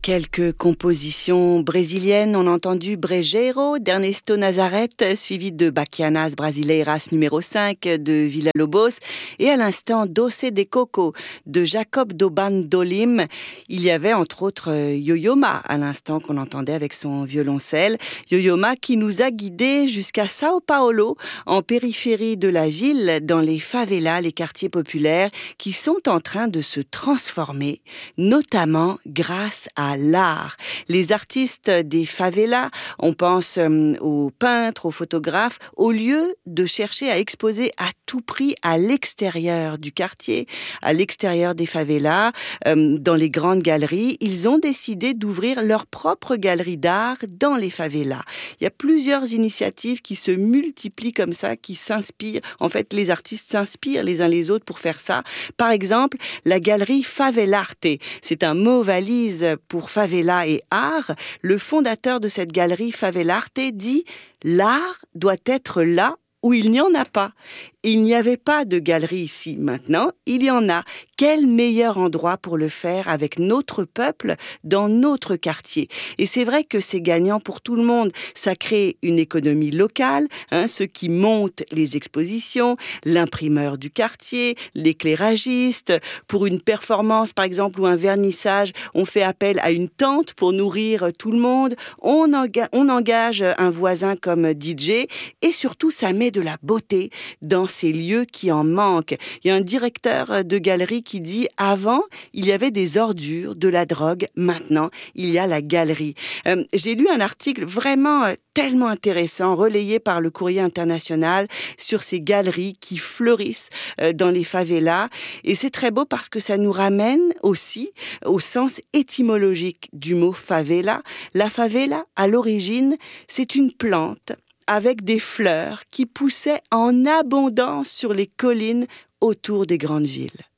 Quelques compositions brésiliennes. On a entendu Brejeiro d'Ernesto Nazareth, suivi de Baquianas Brasileiras numéro 5 de Villa-Lobos, et à l'instant Doce de Coco de Jacob do Bandolim. Il y avait entre autres Yo-Yo Ma à l'instant qu'on entendait avec son violoncelle. Yo-Yo Ma qui nous a guidés jusqu'à Sao Paulo, en périphérie de la ville, dans les favelas, les quartiers populaires qui sont en train de se transformer, notamment grâce à l'art. Les artistes des favelas, on pense aux peintres, aux photographes, au lieu de chercher à exposer à tout prix à l'extérieur du quartier, à l'extérieur des favelas, dans les grandes galeries, ils ont décidé d'ouvrir leur propre galerie d'art dans les favelas. Il y a plusieurs initiatives qui se multiplient comme ça, qui s'inspirent. En fait, les artistes s'inspirent les uns les autres pour faire ça. Par exemple, la galerie Favelarte. C'est un mot valise pour favela et art. Le fondateur de cette galerie Favelarte dit « L'art doit être là où il n'y en a pas ». Il n'y avait pas de galerie ici. Maintenant, il y en a. Quel meilleur endroit pour le faire avec notre peuple dans notre quartier? Et c'est vrai que c'est gagnant pour tout le monde. Ça crée une économie locale, ceux qui montent les expositions, l'imprimeur du quartier, l'éclairagiste. Pour une performance, par exemple, ou un vernissage, on fait appel à une tente pour nourrir tout le monde. On engage un voisin comme DJ et surtout, ça met de la beauté dans ces lieux qui en manquent. Il y a un directeur de galerie qui dit « Avant, il y avait des ordures, de la drogue. Maintenant, il y a la galerie. » J'ai lu un article vraiment tellement intéressant, relayé par le Courrier international, sur ces galeries qui fleurissent dans les favelas. Et c'est très beau parce que ça nous ramène aussi au sens étymologique du mot favela. La favela, à l'origine, c'est une plante avec des fleurs qui poussaient en abondance sur les collines autour des grandes villes.